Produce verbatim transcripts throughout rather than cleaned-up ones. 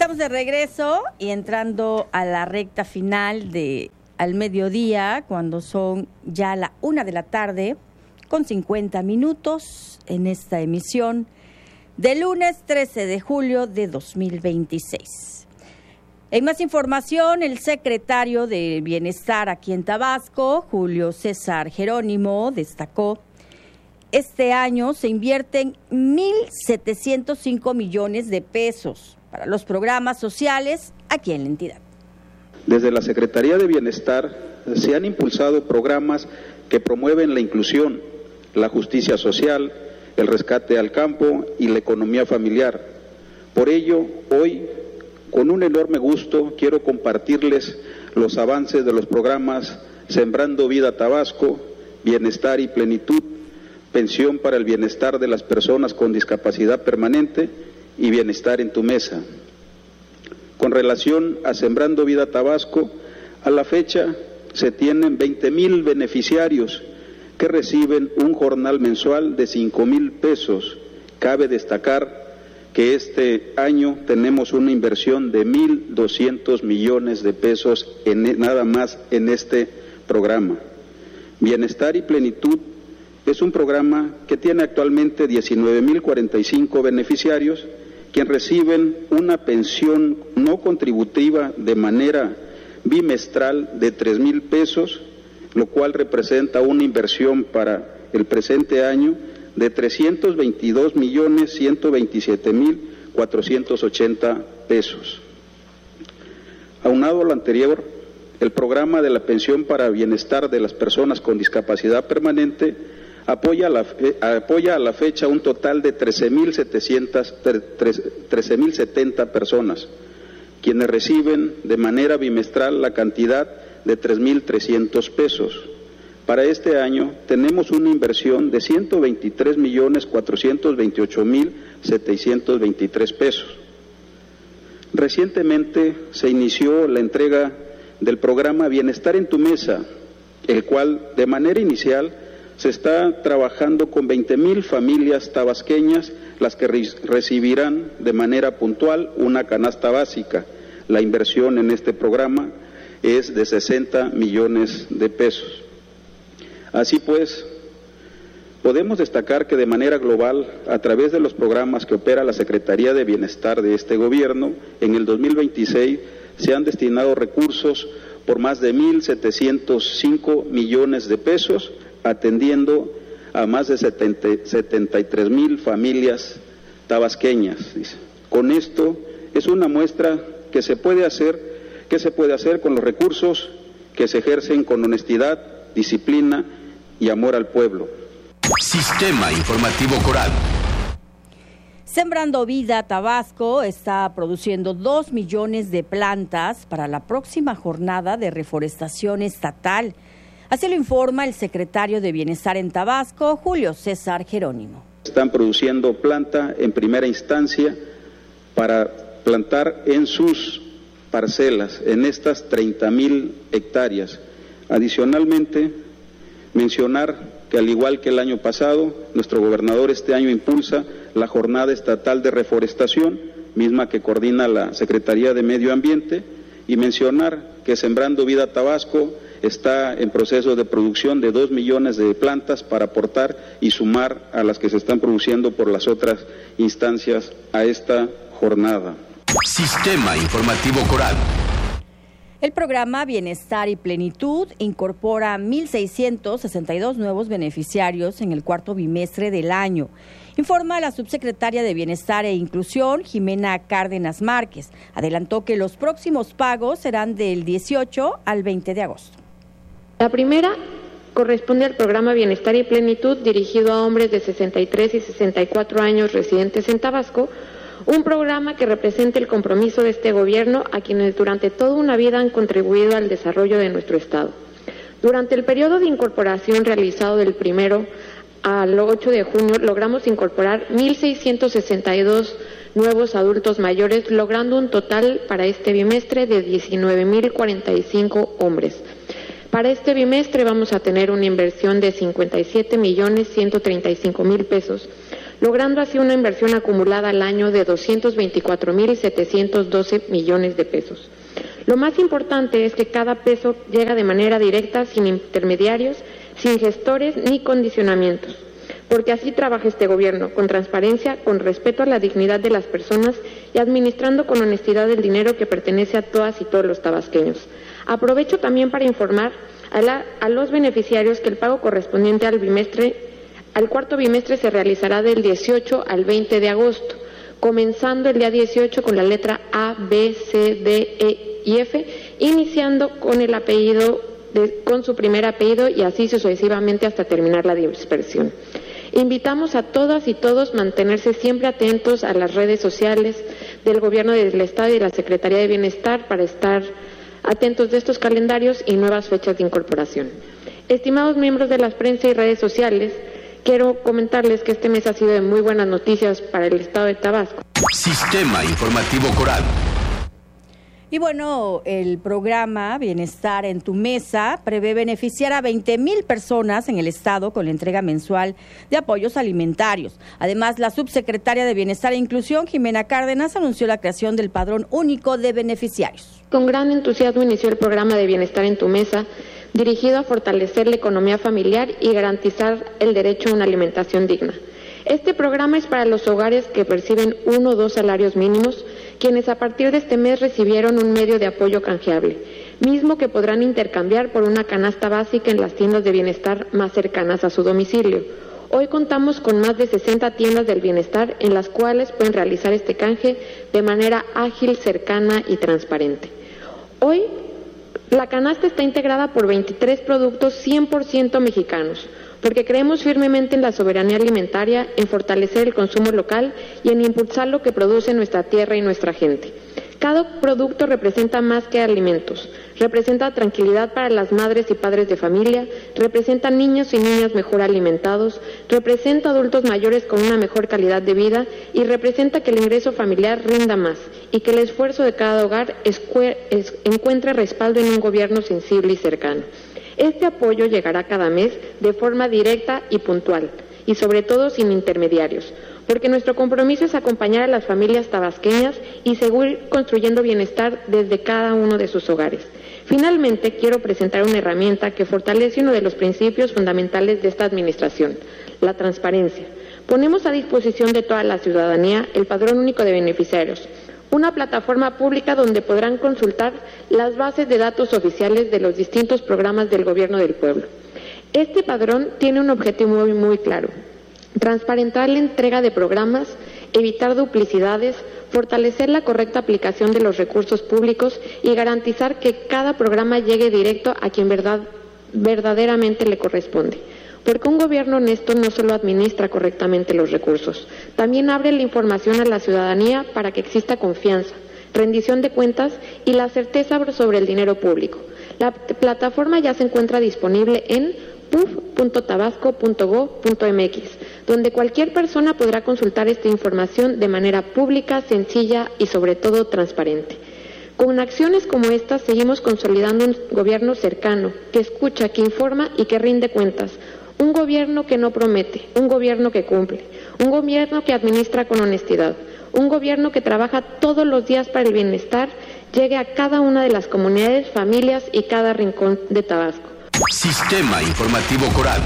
Estamos de regreso y entrando a la recta final de al mediodía, cuando son ya la una de la tarde, con cincuenta minutos en esta emisión del lunes trece de julio de dos mil veintiséis. En más información, el secretario de Bienestar aquí en Tabasco, Julio César Jerónimo, destacó: este año se invierten mil setecientos cinco millones de pesos para los programas sociales aquí en la entidad. Desde la Secretaría de Bienestar se han impulsado programas que promueven la inclusión, la justicia social, el rescate al campo y la economía familiar. Por ello, hoy, con un enorme gusto, quiero compartirles los avances de los programas Sembrando Vida Tabasco, Bienestar y Plenitud, Pensión para el Bienestar de las Personas con Discapacidad Permanente y Bienestar en tu Mesa. Con relación a Sembrando Vida Tabasco, a la fecha se tienen veinte mil beneficiarios que reciben un jornal mensual de cinco mil pesos. Cabe destacar que este año tenemos una inversión de mil doscientos millones de pesos en, nada más en este programa. Bienestar y Plenitud es un programa que tiene actualmente diecinueve mil cuarenta y cinco beneficiarios, quienes reciben una pensión no contributiva de manera bimestral de tres mil pesos, lo cual representa una inversión para el presente año de trescientos veintidós millones ciento veintisiete mil cuatrocientos ochenta pesos. Aunado a lo anterior, el programa de la pensión para bienestar de las personas con discapacidad permanente apoya a la, apoya a la fecha un total de trece mil setenta personas, quienes reciben de manera bimestral la cantidad de tres mil trescientos pesos. Para este año tenemos una inversión de ciento veintitrés millones cuatrocientos veintiocho mil setecientos veintitrés pesos. Recientemente se inició la entrega del programa Bienestar en tu Mesa, el cual de manera inicial se está trabajando con veinte mil familias tabasqueñas, las que re- recibirán de manera puntual una canasta básica. La inversión en este programa es de sesenta millones de pesos. Así pues, podemos destacar que de manera global, a través de los programas que opera la Secretaría de Bienestar de este gobierno, en el dos mil veintiséis se han destinado recursos por más de mil setecientos cinco millones de pesos, atendiendo a más de setenta y tres mil familias tabasqueñas. Con esto es una muestra que se puede hacer, que se puede hacer con los recursos que se ejercen con honestidad, disciplina y amor al pueblo. Sistema Informativo Coral. Sembrando Vida Tabasco está produciendo dos millones de plantas para la próxima jornada de reforestación estatal. Así lo informa el secretario de Bienestar en Tabasco, Julio César Jerónimo. Están produciendo planta en primera instancia para plantar en sus parcelas, en estas treinta mil hectáreas. Adicionalmente, mencionar que al igual que el año pasado, nuestro gobernador este año impulsa la Jornada Estatal de Reforestación, misma que coordina la Secretaría de Medio Ambiente, y mencionar que Sembrando Vida Tabasco está en proceso de producción de dos millones de plantas para aportar y sumar a las que se están produciendo por las otras instancias a esta jornada. Sistema Informativo Coral. El programa Bienestar y Plenitud incorpora mil seiscientos sesenta y dos nuevos beneficiarios en el cuarto bimestre del año, informa la subsecretaria de Bienestar e Inclusión, Jimena Cárdenas Márquez. Adelantó que los próximos pagos serán del dieciocho al veinte de agosto. La primera corresponde al programa Bienestar y Plenitud, dirigido a hombres de sesenta y tres y sesenta y cuatro años residentes en Tabasco, un programa que representa el compromiso de este gobierno a quienes durante toda una vida han contribuido al desarrollo de nuestro Estado. Durante el periodo de incorporación realizado del primero al ocho de junio, logramos incorporar mil seiscientos sesenta y dos nuevos adultos mayores, logrando un total para este bimestre de diecinueve mil cuarenta y cinco hombres. Para este bimestre vamos a tener una inversión de cincuenta y siete millones ciento treinta y cinco mil pesos, logrando así una inversión acumulada al año de doscientos veinticuatro mil setecientos doce millones de pesos. Lo más importante es que cada peso llega de manera directa, sin intermediarios, sin gestores ni condicionamientos, porque así trabaja este gobierno, con transparencia, con respeto a la dignidad de las personas y administrando con honestidad el dinero que pertenece a todas y todos los tabasqueños. Aprovecho también para informar a, la, a los beneficiarios que el pago correspondiente al bimestre, al cuarto bimestre se realizará del dieciocho al veinte de agosto, comenzando el día dieciocho con la letra A, B, C, D, E y F, iniciando con el apellido, de, con su primer apellido y así sucesivamente hasta terminar la dispersión. Invitamos a todas y todos a mantenerse siempre atentos a las redes sociales del Gobierno del Estado y de la Secretaría de Bienestar para estar atentos de estos calendarios y nuevas fechas de incorporación. Estimados miembros de la prensa y redes sociales, quiero comentarles que este mes ha sido de muy buenas noticias para el Estado de Tabasco. Sistema Informativo Coral. Y bueno, el programa Bienestar en tu Mesa prevé beneficiar a veinte mil personas en el estado con la entrega mensual de apoyos alimentarios. Además, la subsecretaria de Bienestar e Inclusión, Jimena Cárdenas, anunció la creación del Padrón Único de Beneficiarios. Con gran entusiasmo inició el programa de Bienestar en tu Mesa, dirigido a fortalecer la economía familiar y garantizar el derecho a una alimentación digna. Este programa es para los hogares que perciben uno o dos salarios mínimos, quienes a partir de este mes recibieron un medio de apoyo canjeable, mismo que podrán intercambiar por una canasta básica en las tiendas de bienestar más cercanas a su domicilio. Hoy contamos con más de sesenta tiendas del bienestar en las cuales pueden realizar este canje de manera ágil, cercana y transparente. Hoy, la canasta está integrada por veintitrés productos cien por ciento mexicanos, porque creemos firmemente en la soberanía alimentaria, en fortalecer el consumo local y en impulsar lo que produce nuestra tierra y nuestra gente. Cada producto representa más que alimentos, representa tranquilidad para las madres y padres de familia, representa niños y niñas mejor alimentados, representa adultos mayores con una mejor calidad de vida y representa que el ingreso familiar rinda más y que el esfuerzo de cada hogar escue- es- encuentre respaldo en un gobierno sensible y cercano. Este apoyo llegará cada mes de forma directa y puntual, y sobre todo sin intermediarios, porque nuestro compromiso es acompañar a las familias tabasqueñas y seguir construyendo bienestar desde cada uno de sus hogares. Finalmente, quiero presentar una herramienta que fortalece uno de los principios fundamentales de esta administración, la transparencia. Ponemos a disposición de toda la ciudadanía el Padrón Único de Beneficiarios, una plataforma pública donde podrán consultar las bases de datos oficiales de los distintos programas del Gobierno del Pueblo. Este padrón tiene un objetivo muy, muy claro: transparentar la entrega de programas, evitar duplicidades, fortalecer la correcta aplicación de los recursos públicos y garantizar que cada programa llegue directo a quien verdad, verdaderamente le corresponde. Porque un gobierno honesto no solo administra correctamente los recursos, también abre la información a la ciudadanía para que exista confianza, rendición de cuentas y la certeza sobre el dinero público. La plataforma ya se encuentra disponible en p u f punto tabasco punto gob punto m x, donde cualquier persona podrá consultar esta información de manera pública, sencilla y sobre todo transparente. Con acciones como estas seguimos consolidando un gobierno cercano, que escucha, que informa y que rinde cuentas. Un gobierno que no promete, un gobierno que cumple, un gobierno que administra con honestidad, un gobierno que trabaja todos los días para el bienestar, llegue a cada una de las comunidades, familias y cada rincón de Tabasco. Sistema Informativo Coral.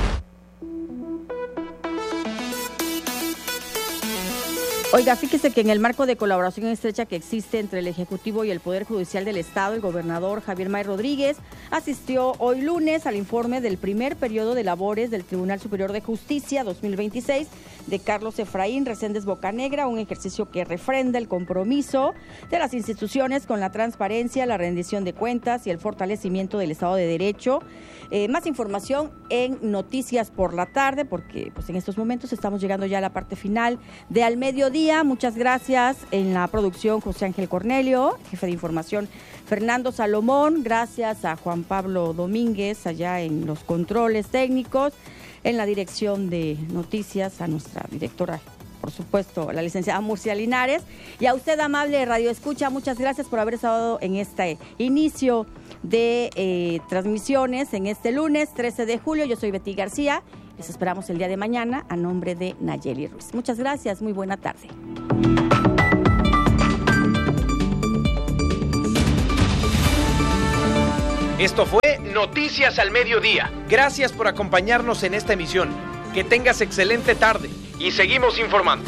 Oiga, fíjese que en el marco de colaboración estrecha que existe entre el Ejecutivo y el Poder Judicial del Estado, el gobernador Javier May Rodríguez asistió hoy lunes al informe del primer periodo de labores del Tribunal Superior de Justicia dos mil veintiséis de Carlos Efraín Reséndez Bocanegra, un ejercicio que refrenda el compromiso de las instituciones con la transparencia, la rendición de cuentas y el fortalecimiento del Estado de Derecho. Eh, más información en Noticias por la Tarde, porque pues en estos momentos estamos llegando ya a la parte final de Al Mediodía. Muchas gracias en la producción José Ángel Cornelio, jefe de información Fernando Salomón, gracias a Juan Pablo Domínguez allá en los controles técnicos, en la dirección de noticias a nuestra directora, por supuesto, la licenciada Murcia Linares, y a usted, amable Radio Escucha, muchas gracias por haber estado en este inicio de eh, transmisiones en este lunes trece de julio. Yo soy Betty García Les esperamos el día de mañana a nombre de Nayeli Ruiz. Muchas gracias, muy buena tarde. Esto fue Noticias al Mediodía. Gracias por acompañarnos en esta emisión. Que tengas excelente tarde y seguimos informando.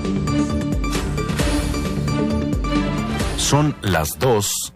Son las dos.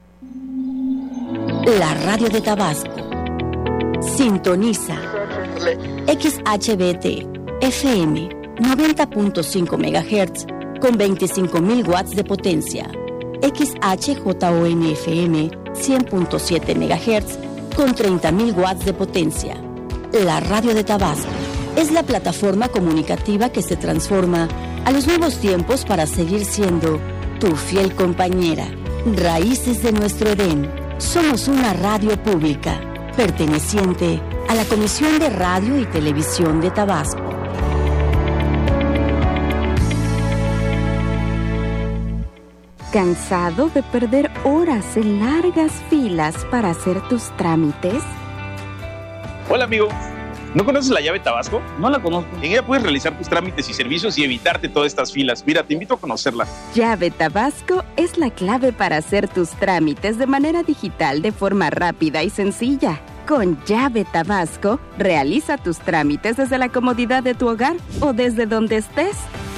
La radio de Tabasco. Sintoniza X H B T F M noventa punto cinco megahertz con veinticinco mil watts de potencia. X H J O N F M cien punto siete megahertz con treinta mil watts de potencia. La radio de Tabasco es la plataforma comunicativa que se transforma a los nuevos tiempos para seguir siendo tu fiel compañera. Raíces de nuestro Edén. Somos una radio pública perteneciente a la Comisión de Radio y Televisión de Tabasco. ¿Cansado de perder horas en largas filas para hacer tus trámites? Hola amigo, ¿no conoces la llave Tabasco? No la conozco. En ella puedes realizar tus trámites y servicios y evitarte todas estas filas. Mira, te invito a conocerla. Llave Tabasco es la clave para hacer tus trámites de manera digital de forma rápida y sencilla. Con Llave Tabasco, realiza tus trámites desde la comodidad de tu hogar o desde donde estés.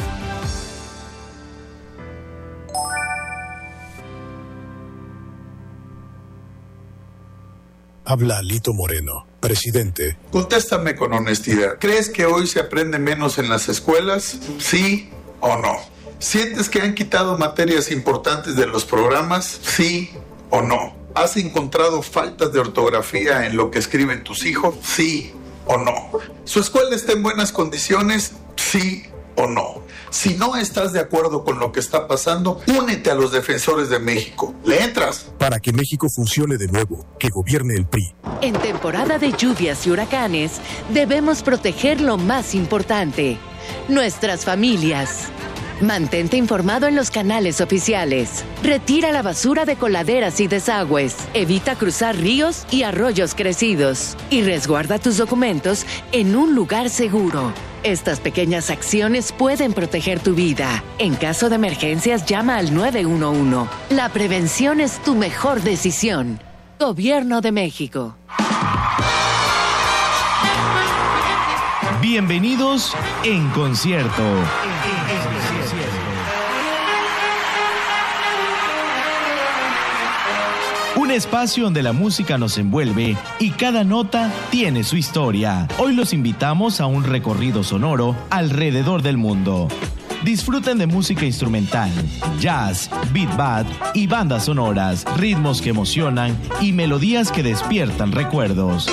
Habla Lito Moreno, presidente. Contéstame con honestidad. ¿Crees que hoy se aprende menos en las escuelas? ¿Sí o no? ¿Sientes que han quitado materias importantes de los programas? ¿Sí o no? ¿Has encontrado faltas de ortografía en lo que escriben tus hijos? ¿Sí o no? ¿Su escuela está en buenas condiciones? ¿Sí o no? Si no estás de acuerdo con lo que está pasando, únete a los defensores de México. ¿Le entras? Para que México funcione de nuevo, que gobierne el P R I. En temporada de lluvias y huracanes, debemos proteger lo más importante: nuestras familias. Mantente informado en los canales oficiales. Retira la basura de coladeras y desagües. Evita cruzar ríos y arroyos crecidos. Y resguarda tus documentos en un lugar seguro. Estas pequeñas acciones pueden proteger tu vida. En caso de emergencias, llama al nueve uno uno. La prevención es tu mejor decisión. Gobierno de México. Bienvenidos en concierto. Un espacio donde la música nos envuelve y cada nota tiene su historia. Hoy los invitamos a un recorrido sonoro alrededor del mundo. Disfruten de música instrumental, jazz, beat band y bandas sonoras, ritmos que emocionan y melodías que despiertan recuerdos.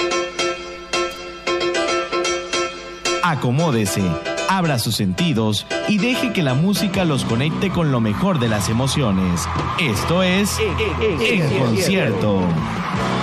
Acomódese, abra sus sentidos y deje que la música los conecte con lo mejor de las emociones. Esto es En Concierto.